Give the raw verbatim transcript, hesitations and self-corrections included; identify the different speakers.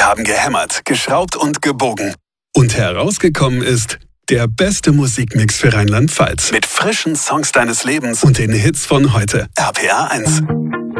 Speaker 1: haben gehämmert, geschraubt und gebogen. Und herausgekommen ist der beste Musikmix für Rheinland-Pfalz. Mit frischen Songs deines Lebens und den Hits von heute. R P R eins.